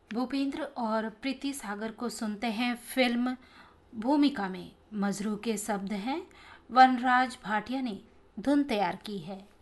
भूपेंद्र और प्रीति सागर को सुनते हैं फिल्म भूमिका में। मजरू के शब्द हैं, वनराज भाटिया ने धुन तैयार की है।